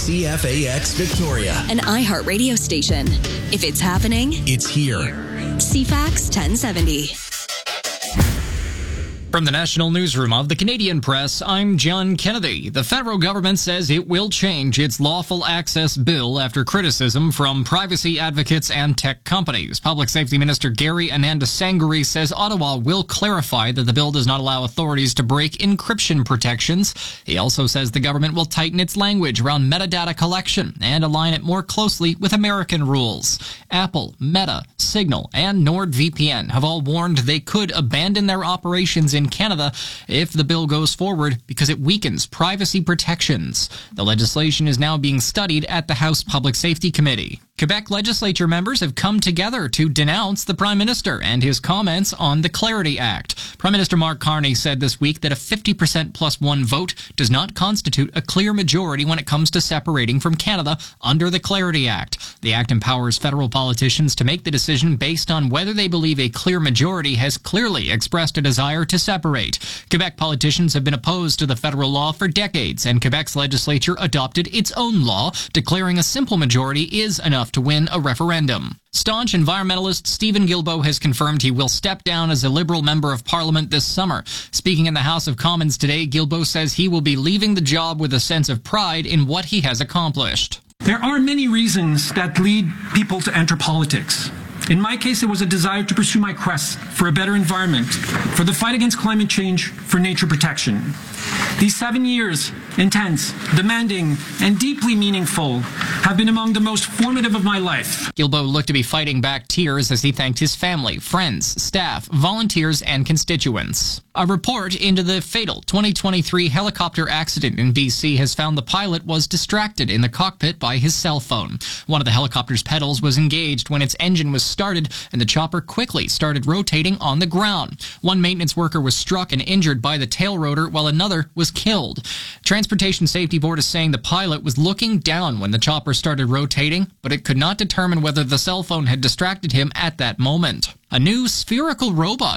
CFAX Victoria, an iHeart radio station. If it's happening, it's here. CFAX 1070. From the National Newsroom of the Canadian Press, I'm John Kennedy. The federal government says it will change its lawful access bill after criticism from privacy advocates and tech companies. Public Safety Minister Gary Anandasanguri says Ottawa will clarify that the bill does not allow authorities to break encryption protections. He also says the government will tighten its language around metadata collection and align it more closely with American rules. Apple, Meta, Signal, and NordVPN have all warned they could abandon their operations in Canada if the bill goes forward because it weakens privacy protections. The legislation is now being studied at the House Public Safety Committee. Quebec legislature members have come together to denounce the Prime Minister and his comments on the Clarity Act. Prime Minister Mark Carney said this week that a 50% plus one vote does not constitute a clear majority when it comes to separating from Canada under the Clarity Act. The act empowers federal politicians to make the decision based on whether they believe a clear majority has clearly expressed a desire to separate. Quebec politicians have been opposed to the federal law for decades, and Quebec's legislature adopted its own law, declaring a simple majority is enough to win a referendum. Staunch environmentalist Stephen Guilbeault has confirmed he will step down as a Liberal Member of Parliament this summer. Speaking in the House of Commons today, Guilbeault says he will be leaving the job with a sense of pride in what he has accomplished. There are many reasons that lead people to enter politics. In my case, it was a desire to pursue my quest for a better environment, for the fight against climate change, for nature protection. These 7 years, intense, demanding, and deeply meaningful, have been among the most formative of my life. Guilbeault looked to be fighting back tears as he thanked his family, friends, staff, volunteers, and constituents. A report into the fatal 2023 helicopter accident in BC has found the pilot was distracted in the cockpit by his cell phone. One of the helicopter's pedals was engaged when its engine was started, and the chopper quickly started rotating on the ground. One maintenance worker was struck and injured by the tail rotor, while another was killed. Transportation Safety Board is saying the pilot was looking down when the chopper started rotating, but it could not determine whether the cell phone had distracted him at that moment. A new spherical robot